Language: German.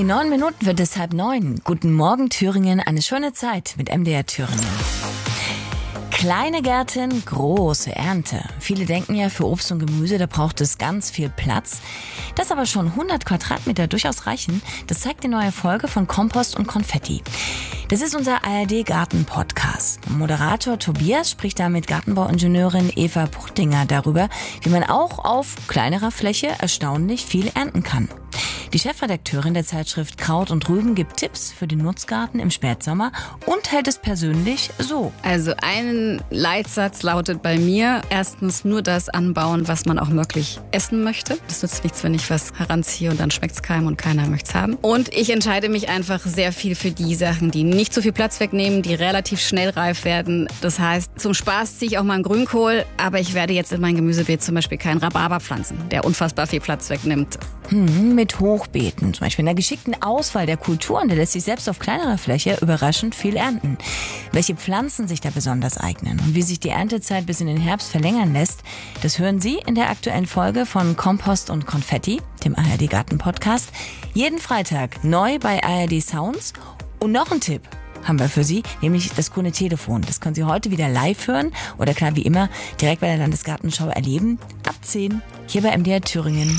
In 9 Minuten wird es 8:30. Guten Morgen Thüringen, eine schöne Zeit mit MDR Thüringen. Kleine Gärten, große Ernte. Viele denken ja, für Obst und Gemüse, da braucht es ganz viel Platz. Dass aber schon 100 Quadratmeter durchaus reichen, das zeigt die neue Folge von Kompost und Konfetti. Das ist unser ARD-Garten-Podcast. Moderator Tobias spricht da mit Gartenbauingenieurin Eva Puchtinger darüber, wie man auch auf kleinerer Fläche erstaunlich viel ernten kann. Die Chefredakteurin der Zeitschrift Kraut und Rüben gibt Tipps für den Nutzgarten im Spätsommer und hält es persönlich so. Also ein Leitsatz lautet bei mir, erstens nur das anbauen, was man auch wirklich essen möchte. Das nützt nichts, wenn ich was heranziehe und dann schmeckt's keinem und keiner möchte's haben. Und ich entscheide mich einfach sehr viel für die Sachen, die nicht so viel Platz wegnehmen, die relativ schnell reif werden. Das heißt, zum Spaß ziehe ich auch mal einen Grünkohl, aber ich werde jetzt in mein Gemüsebeet zum Beispiel keinen Rhabarber pflanzen, der unfassbar viel Platz wegnimmt. Mit Hochbeeten, zum Beispiel in der geschickten Auswahl der Kulturen, der lässt sich selbst auf kleinerer Fläche überraschend viel ernten. Welche Pflanzen sich da besonders eignen und wie sich die Erntezeit bis in den Herbst verlängern lässt, das hören Sie in der aktuellen Folge von Kompost und Konfetti, dem ARD Garten Podcast, jeden Freitag neu bei ARD Sounds. Und noch ein Tipp haben wir für Sie, nämlich das grüne Telefon. Das können Sie heute wieder live hören oder klar wie immer direkt bei der Landesgartenschau erleben. Ab 10 hier bei MDR Thüringen.